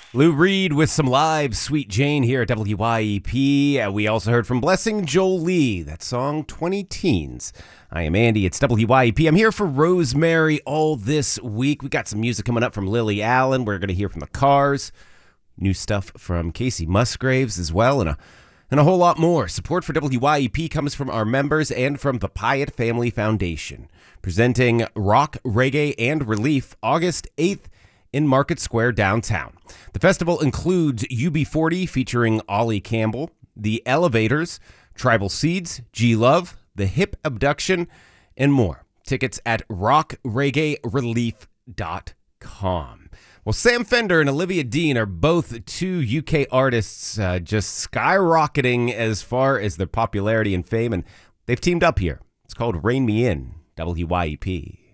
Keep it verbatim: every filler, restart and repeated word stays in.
Lou Reed with some live Sweet Jane here at W Y E P. Uh, we also heard from Blessing Jolie, that song twenty Teens. I am Andy, it's W Y E P. I'm here for Rosemary all this week. We got some music coming up from Lily Allen. We're going to hear from the Cars. New stuff from Casey Musgraves as well, and a, and a whole lot more. Support for W Y E P comes from our members and from the Pyatt Family Foundation. Presenting Rock, Reggae, and Relief August eighth in Market Square downtown. The festival includes U B forty featuring Ollie Campbell, The Elevators, Tribal Seeds, G-Love, The Hip Abduction, and more. Tickets at rock reggae relief dot com. Well, Sam Fender and Olivia Dean are both two U K artists uh, just skyrocketing as far as their popularity and fame, and they've teamed up here. It's called Rain Me In, W Y E P.